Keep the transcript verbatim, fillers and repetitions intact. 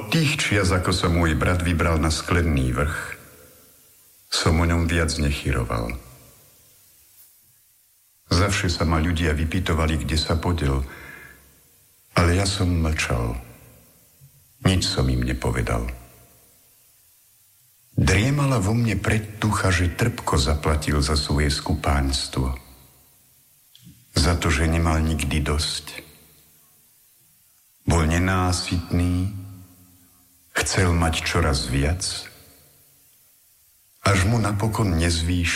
tých čias, ako sa môj brat vybral na Sklený vrch, som o ňom viac nechyroval. Zavše sa ma ľudia vypytovali, kde sa podel, ale ja som mlčal. Nič som im nepovedal. Driemala vo mne predtucha, že trpko zaplatil za svoje skupánstvo. Za to, že nemal nikdy dosť. Bol nenásytný, chcel mať čoraz viac, až mu napokon nezvýšil